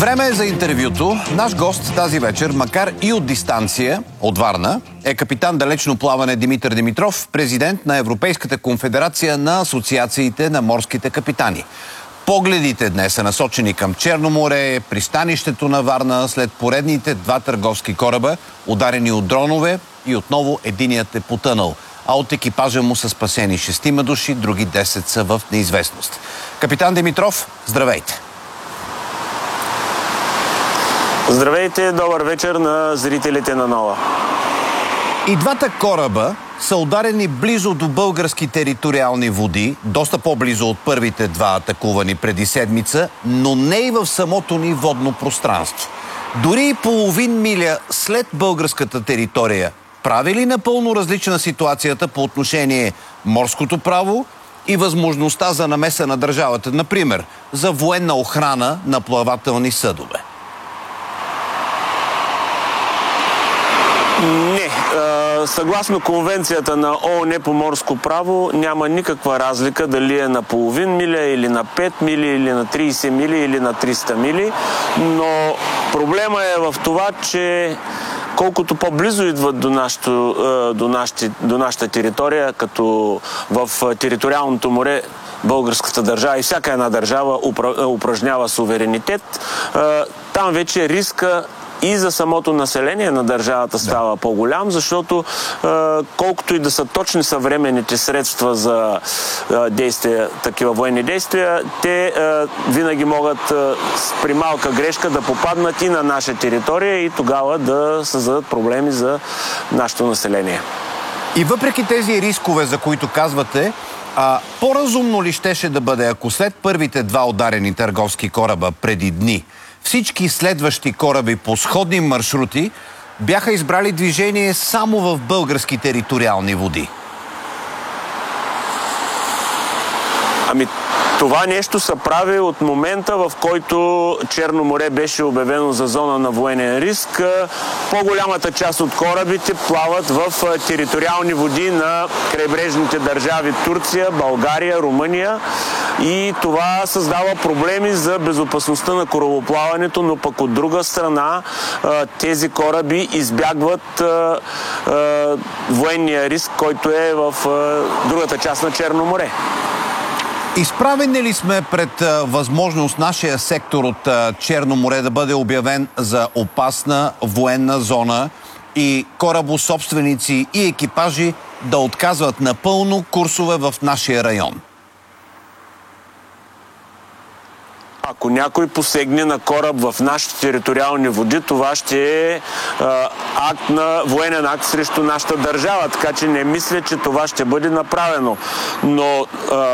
Време е за интервюто. Наш гост тази вечер, макар и от дистанция, от Варна, е капитан далечно плаване Димитър Димитров, президент на Европейската конфедерация на асоциациите на морските капитани. Погледите днес са насочени към Черно море, пристанището на Варна, след поредните два търговски кораба, ударени от дронове и отново единият е потънал. А от екипажа му са спасени 6 души, други 10 са в неизвестност. Капитан Димитров, здравейте! Здравейте, добър вечер на зрителите на Нова. И двата кораба са ударени близо до български териториални води, доста по-близо от първите два атакувани преди седмица, но не и в самото ни водно пространство. Дори и половин миля след българската територия, прави ли напълно различна ситуацията по отношение морското право и възможността за намеса на държавата, например, за военна охрана на плавателни съдове? Не. Съгласно конвенцията на ООН по морско право няма никаква разлика дали е на половин миля или на 5 мили или на 30 мили или на 300 мили, но проблема е в това, че колкото по-близо идват до нашата територия, като в териториалното море българската държава и всяка една държава упражнява суверенитет, там вече риска и за самото население на държавата става по-голям, защото колкото и да са точни съвременните средства за действия, такива военни действия, те винаги могат при малка грешка да попаднат и на наша територия и тогава да създадат проблеми за нашето население. И въпреки тези рискове, за които казвате, по-разумно ли щеше да бъде, ако след първите два ударени търговски кораба преди дни всички следващи кораби по сходни маршрути бяха избрали движение само в български териториални води? Това нещо се прави от момента, в който Черно море беше обявено за зона на военен риск. По-голямата част от корабите плават в териториални води на крайбрежните държави Турция, България, Румъния и това създава проблеми за безопасността на корабоплаването, но пък от друга страна тези кораби избягват военния риск, който е в другата част на Черно море. Изправени ли сме пред възможност нашия сектор от Черно море да бъде обявен за опасна военна зона и корабособственици и екипажи да отказват напълно курсове в нашия район? Ако някой посегне на кораб в нашите териториални води, това ще е военен акт срещу нашата държава, така че не мисля, че това ще бъде направено. Но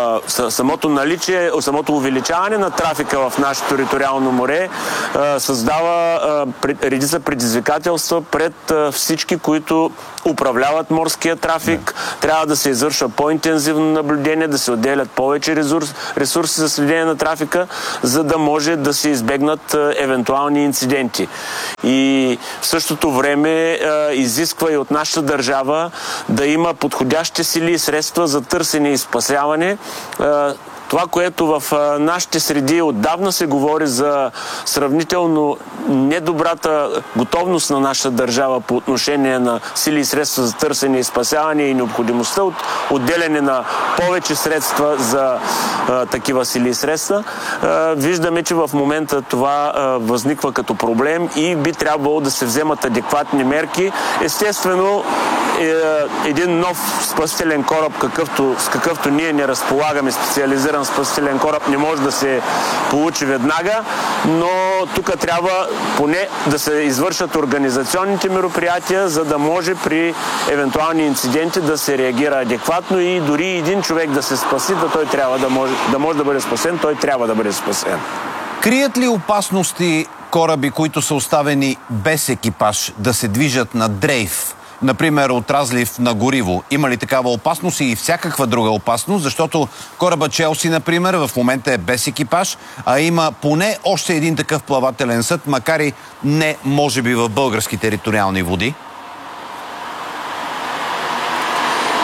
самото увеличаване на трафика в нашето териториално море създава редица предизвикателства пред всички, които управляват морския трафик. Трябва да се извършва по-интензивно наблюдение, да се отделят повече ресурси за следение на трафика, за да може да се избегнат евентуални инциденти. И в същото време изисква и от нашата държава да има подходящи сили и средства за търсене и спасяване. Това, което в нашите среди отдавна се говори за сравнително недобрата готовност на нашата държава по отношение на сили и средства за търсене и спасяване и необходимостта от отделяне на повече средства за такива сили и средства, виждаме, че в момента това възниква като проблем и би трябвало да се вземат адекватни мерки. Естествено, един нов спасителен кораб, с какъвто ние не разполагаме, специализиран спасителен кораб, не може да се получи веднага, но тук трябва поне да се извършат организационните мероприятия, за да може при евентуални инциденти да се реагира адекватно и дори един човек да се спаси, той трябва да може да бъде спасен, той трябва да бъде спасен. Крият ли опасности кораби, които са оставени без екипаж, да се движат на дрейф? Например, от разлив на гориво. Има ли такава опасност и всякаква друга опасност? Защото кораба Челси, например, в момента е без екипаж, а има поне още един такъв плавателен съд, макар и не, може би, в български териториални води.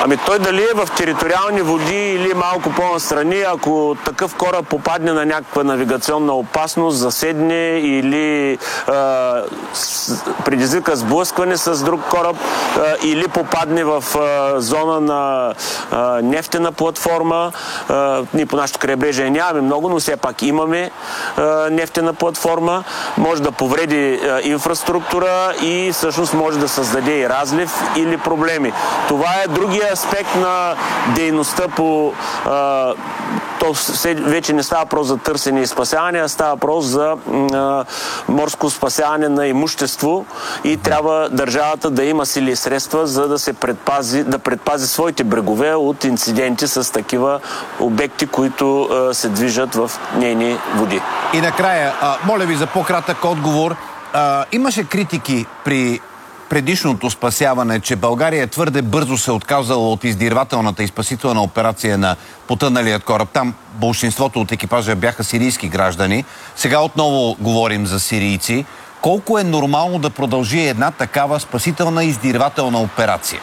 Ами той дали е в териториални води или малко по-настрани, ако такъв кораб попадне на някаква навигационна опасност, заседне или предизвика сблъскване с друг кораб или попадне в зона на нефтена платформа. Ние по нашото крайбрежие нямаме много, но все пак имаме нефтена платформа. Може да повреди инфраструктура и всъщност може да създаде и разлив или проблеми. Това е другия аспект на дейността по... То вече не става въпрос за търсене и спасяване, а става въпрос за морско спасяване на имущество и трябва държавата да има сили и средства, за да се предпази своите брегове от инциденти с такива обекти, които се движат в нейни води. И накрая, моля ви за по-кратък отговор. Имаше критики при предишното спасяване, че България твърде бързо се отказала от издирвателната и спасителна операция на потъналият кораб. Там болшинството от екипажа бяха сирийски граждани. Сега отново говорим за сирийци. Колко е нормално да продължи една такава спасителна и издирвателна операция?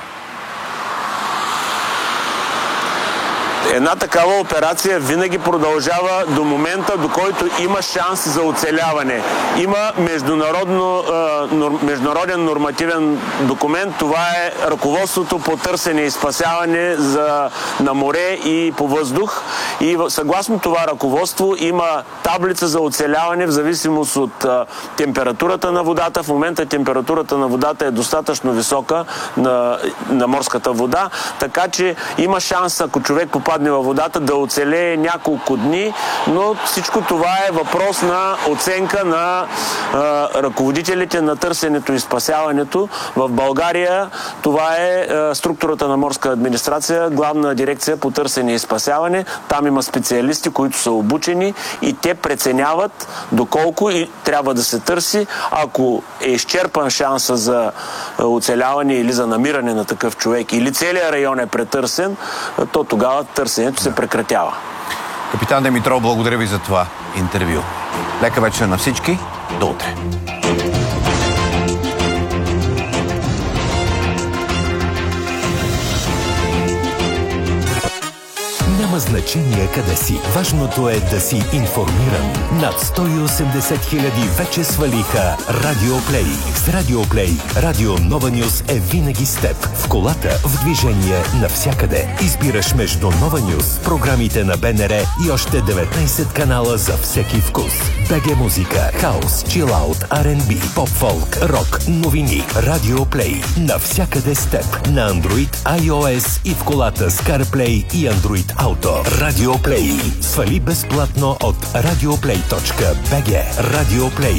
Една такава операция винаги продължава до момента, до който има шанс за оцеляване. Има международен нормативен документ. Това е ръководството по търсене и спасяване на море и по въздух. И съгласно това ръководство има таблица за оцеляване в зависимост от температурата на водата. В момента температурата на водата е достатъчно висока на морската вода, така че има шанс, ако човек попадне във водата, да оцелее няколко дни, но всичко това е въпрос на оценка на ръководителите на търсенето и спасяването. В България това е структурата на морска администрация, главна дирекция по търсене и спасяване. Там има специалисти, които са обучени и те преценяват доколко и трябва да се търси. Ако е изчерпан шанса за оцеляване или за намиране на такъв човек или целият район е претърсен, то тогава търсенето се прекратява. Капитан Димитров, благодаря ви за това интервю. Лека вечер на всички. До утре. Няма значение къде си. Важното е да си информиран. Над 180 хиляди вече свалиха Радио Плей. С Радио Плей Радио Нова Нюс е винаги с теб. В колата, в движение, навсякъде. Избираш между Нова Нюс, програмите на БНР и още 19 канала за всеки вкус. БГ музика, хаус, чилаут, R&B, поп-фолк, рок, новини. Радио Плей. Навсякъде с теб. На Android, iOS и в колата с CarPlay и Android Auto. Радио Плей. Свали безплатно от radioplay.bg. Радио Плей.